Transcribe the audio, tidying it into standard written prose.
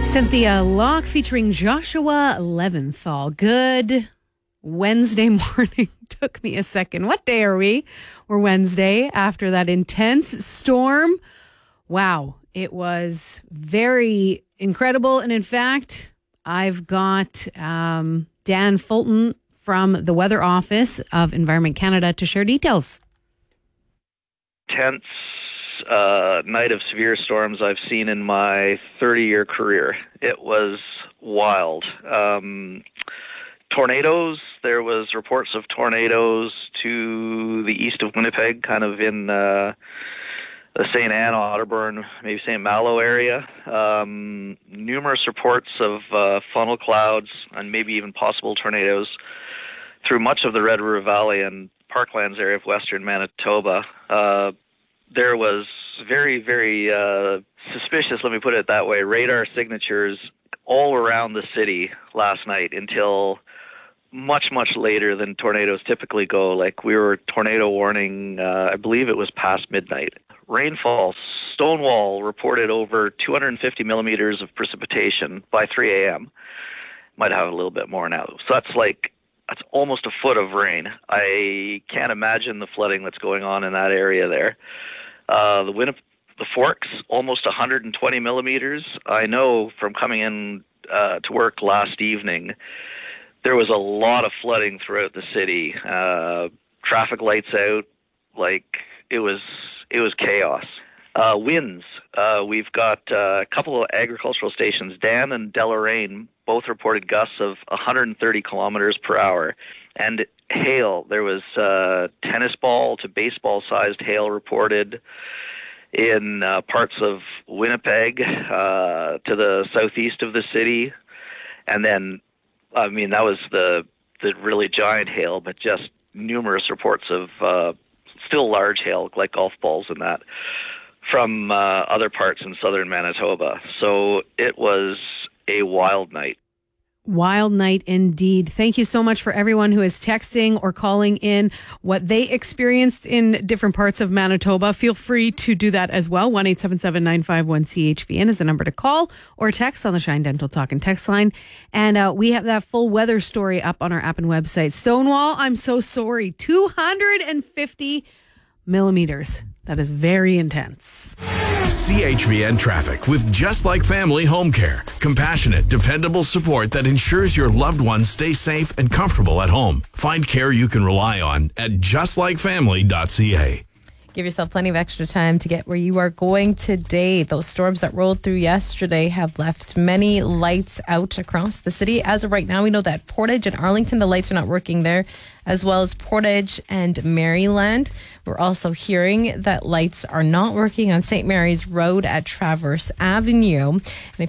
Cynthia Locke featuring Joshua Leventhal. Good Wednesday morning. Took me a second. What day are we? We're Wednesday after that intense storm. Wow. It was very incredible. And in fact, I've got Dan Fulton from the Weather Office of Environment Canada to share details. Tense night of severe storms I've seen in my 30-year career. It was wild. Tornadoes, there was reports of tornadoes to the east of Winnipeg, kind of in the St. Anne, Otterburn, maybe St. Malo area. Numerous reports of funnel clouds and maybe even possible tornadoes through much of the Red River Valley and Parklands area of western Manitoba. There was very, very suspicious, let me put it that way, radar signatures all around the city last night until much, much later than tornadoes typically go. Like, we were tornado warning, I believe it was past midnight. Rainfall, Stonewall reported over 250 millimeters of precipitation by 3 a.m. Might have a little bit more now. So that's almost a foot of rain. I can't imagine the flooding that's going on in that area there. The Forks, almost 120 millimeters. I know from coming in to work last evening, there was a lot of flooding throughout the city. Traffic lights out, like it was chaos. Winds. We've got a couple of agricultural stations, Dan and Deloraine, both reported gusts of 130 kilometers per hour. And hail. There was tennis ball to baseball sized hail reported in parts of Winnipeg to the southeast of the city. And then, I mean, that was the really giant hail, but just numerous reports of still large hail, like golf balls and that, from other parts in southern Manitoba. So it was a wild night. Wild night indeed. Thank you so much for everyone who is texting or calling in what they experienced in different parts of Manitoba. Feel free to do that as well. 1-877-951-CHVN is the number to call or text on the Shine Dental Talk and text line. And we have that full weather story up on our app and website. Stonewall, I'm so sorry. 250 millimeters. That is very intense. CHVN traffic with Just Like Family Home Care. Compassionate, dependable support that ensures your loved ones stay safe and comfortable at home. Find care you can rely on at justlikefamily.ca. Give yourself plenty of extra time to get where you are going today. Those storms that rolled through yesterday have left many lights out across the city. As of right now, we know that Portage and Arlington, the lights are not working there, as well as Portage and Maryland. We're also hearing that lights are not working on St. Mary's Road at Traverse Avenue. And if